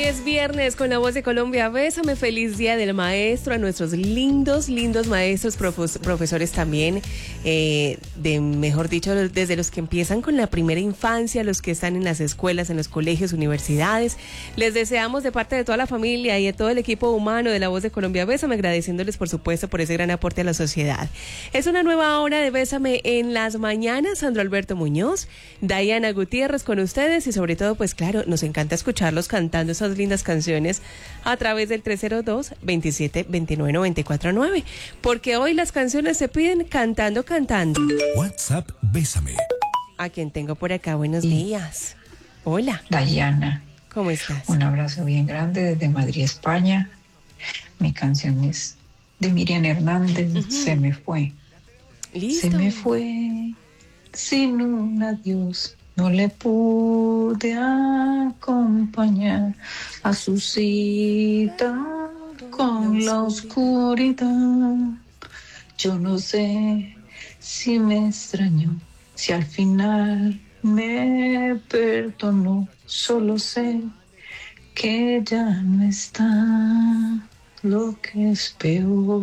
es viernes con La Voz de Colombia. Bésame, feliz día del maestro, a nuestros lindos maestros, profesores también, mejor dicho, desde los que empiezan con la primera infancia, los que están en las escuelas, en los colegios, universidades. Les deseamos de parte de toda la familia y de todo el equipo humano de La Voz de Colombia, Bésame, agradeciéndoles por supuesto por ese gran aporte a la sociedad. Es una nueva hora de Bésame en las mañanas. Sandro Alberto Muñoz, Diana Gutiérrez con ustedes y sobre todo, pues claro, nos encanta escucharlos cantando esas lindas canciones a través del 302-2729-949, porque hoy las canciones se piden cantando. WhatsApp Bésame. A quien tengo por acá, buenos días. Hola. Diana. ¿Cómo estás? Un abrazo bien grande desde Madrid, España. Mi canción es de Miriam Hernández, Se me fue. Listo. Se me fue sin un adiós. No le pude acompañar a su cita con la oscuridad. Yo no sé si me extrañó, si al final me perdonó. Solo sé que ya no está. Lo que es peor,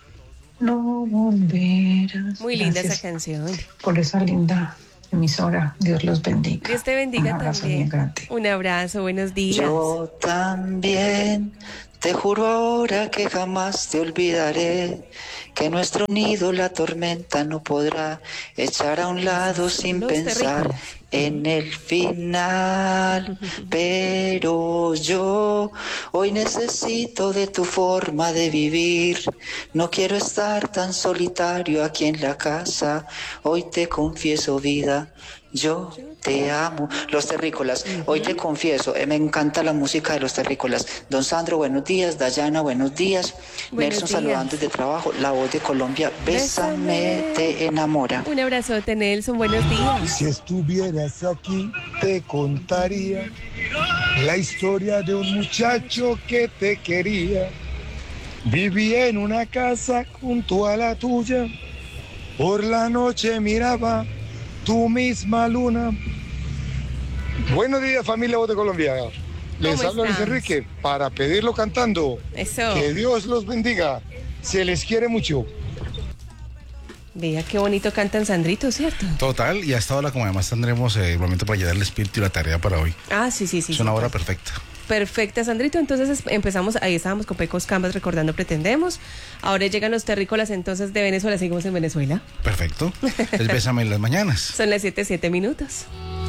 no volverás. Muy linda Gracias esa canción. por esa linda emisora. Dios los bendiga. Dios te bendiga. Un abrazo también. bien grande. Un abrazo, buenos días. Yo también te juro ahora que jamás te olvidaré, que nuestro nido la tormenta no podrá echar a un lado sin Los pensar terrícolas. en el final. Pero yo hoy necesito de tu forma de vivir. No quiero estar tan solitario aquí en la casa. Hoy te confieso, vida, yo te amo. Los Terrícolas, hoy te confieso, me encanta la música de los Terrícolas. Don Sandro, buenos días. Dayana, buenos días. Buenos Nelson, días. saludando desde trabajo. La Voz de Colombia, Bésame, te enamora. Un abrazote, Nelson, buenos días. Si estuvieras aquí, te contaría la historia de un muchacho que te quería. Vivía en una casa junto a la tuya. Por la noche miraba tu misma luna. Buenos días, familia Voz de Colombia. Les ¿Cómo habla Luis estás? Enrique para pedirlo cantando. Eso. Que Dios los bendiga. Se les quiere mucho. Vea qué bonito cantan Sandrito, ¿cierto? Total, y hasta ahora como además tendremos el momento para llenar el espíritu y la tarea para hoy. Ah, sí. Es una hora perfecta. Perfecta, Sandrito. Entonces empezamos, ahí estábamos con Pecos Canvas recordando Pretendemos. Ahora llegan los terrícolas entonces de Venezuela, seguimos en Venezuela. Perfecto. Es Bésame en las mañanas. Son las 7:07.